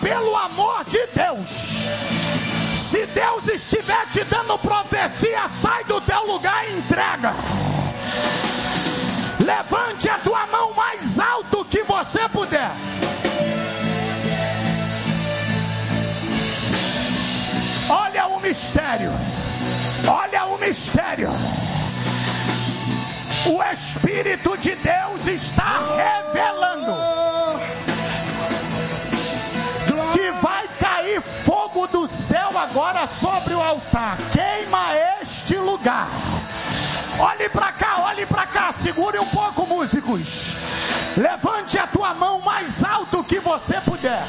pelo amor de Deus, se Deus estiver te dando profecia, sai do teu lugar e entrega. Levante a tua mão mais alto que você puder. Olha o mistério. Olha o mistério. O Espírito de Deus está revelando que vai cair fogo do céu agora sobre o altar. Queima este lugar. Olhe para cá, segure um pouco, músicos. Levante a tua mão mais alto que você puder.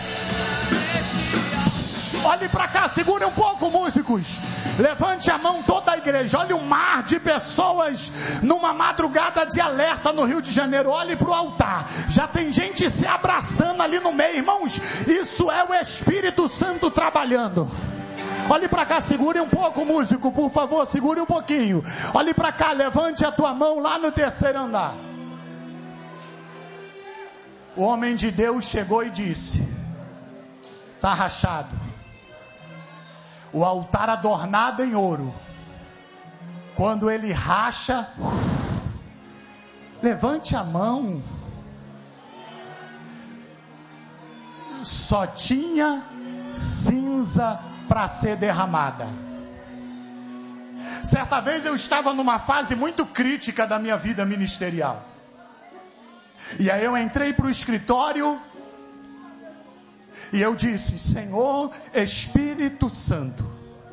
Olhe para cá, segure um pouco, músicos. Levante a mão toda a igreja. Olha um mar de pessoas numa madrugada de alerta no Rio de Janeiro. Olhe para o altar. Já tem gente se abraçando ali no meio. Irmãos, isso é o Espírito Santo trabalhando. Olhe para cá, segure um pouco, músico, por favor, segure um pouquinho. Olhe para cá, levante a tua mão lá no terceiro andar. O homem de Deus chegou e disse: está rachado. O altar adornado em ouro. Quando ele racha, levante a mão. Só tinha cinza para ser derramada. Certa vez eu estava numa fase muito crítica da minha vida ministerial. E aí eu entrei para o escritório e eu disse: Senhor Espírito Santo,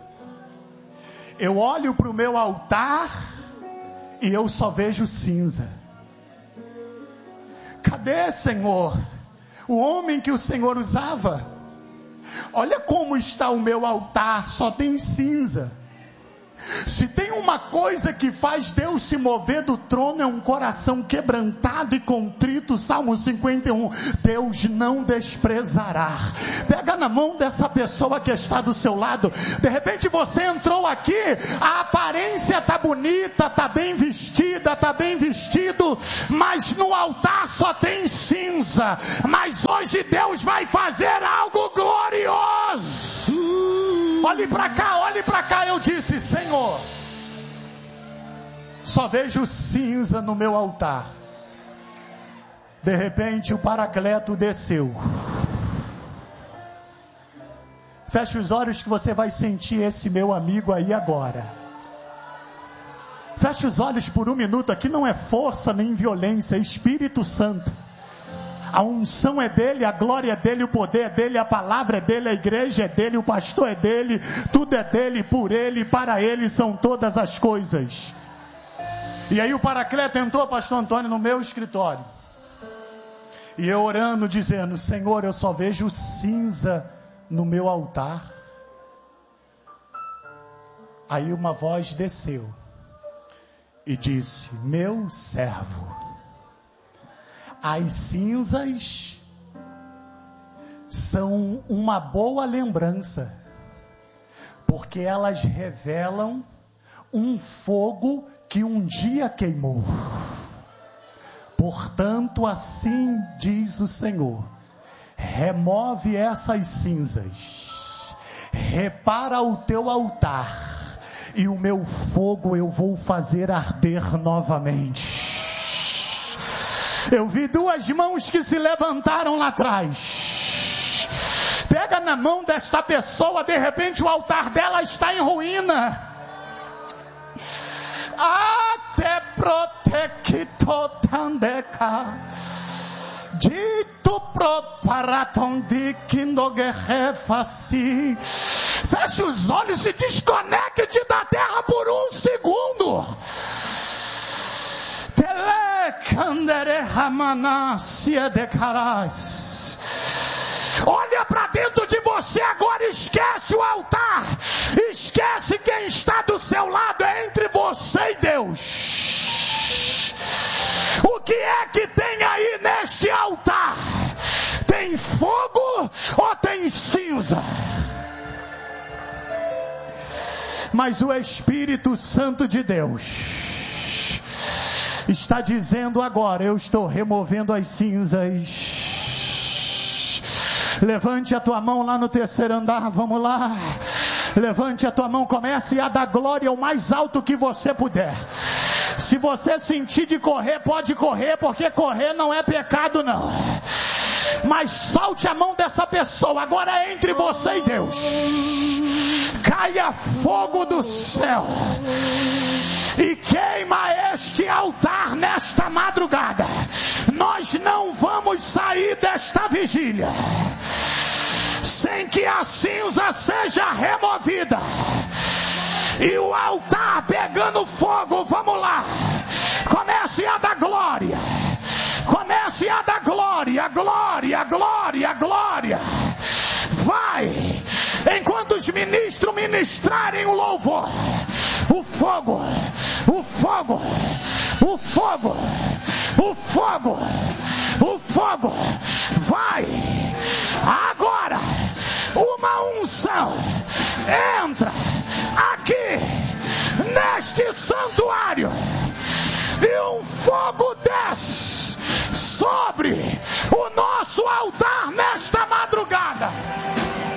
eu olho para o meu altar e eu só vejo cinza. Cadê, Senhor, o homem que o Senhor usava? Olha como está o meu altar, só tem cinza. Se tem uma coisa que faz Deus se mover do trono, é um coração quebrantado e contrito. Salmo 51, Deus não desprezará. Pega na mão dessa pessoa que está do seu lado. De repente você entrou aqui, a aparência está bonita, está bem vestida, está bem vestido, mas no altar só tem cinza. Mas hoje Deus vai fazer algo glorioso. Olhe para cá, eu disse: Senhor, só vejo cinza no meu altar. De repente o Paracleto desceu. Feche os olhos que você vai sentir esse meu amigo aí agora. Feche os olhos por um minuto. Aqui não é força nem violência, é Espírito Santo. A unção é dele, a glória é dele, o poder é dele, a palavra é dele, a igreja é dele, o pastor é dele, tudo é dele, por ele, para ele são todas as coisas. E aí o Paracleto entrou, pastor Antônio, no meu escritório. E eu orando, dizendo: Senhor, eu só vejo cinza no meu altar. Aí uma voz desceu e disse: meu servo, as cinzas são uma boa lembrança, porque elas revelam um fogo que um dia queimou. Portanto, assim diz o Senhor: remove essas cinzas, repara o teu altar, e o meu fogo eu vou fazer arder novamente. Eu vi duas mãos que se levantaram lá atrás. Pega na mão desta pessoa, de repente o altar dela está em ruína. Até protequitotandeca. Dito proparatondikinoguerrefaci. Feche os olhos e desconecte da terra por um segundo. Olha para dentro de você agora, esquece o altar, esquece quem está do seu lado, é entre você e Deus. O que é que tem aí neste altar? Tem fogo ou tem cinza? Mas o Espírito Santo de Deus está dizendo agora: eu estou removendo as cinzas. Levante a tua mão lá no terceiro andar, vamos lá. Levante a tua mão, comece a dar glória o mais alto que você puder. Se você sentir de correr, pode correr, porque correr não é pecado não. Mas solte a mão dessa pessoa, agora é entre você e Deus. Caia fogo do céu e queima este altar nesta madrugada. Nós não vamos sair desta vigília sem que a cinza seja removida e o altar pegando fogo. Vamos lá, comece a dar glória, comece a dar glória, glória, glória, glória. Vai, enquanto os ministros ministrarem o louvor, o fogo, o fogo, o fogo, o fogo, o fogo, vai. Agora, uma unção entra aqui neste santuário e um fogo desce sobre o nosso altar nesta madrugada.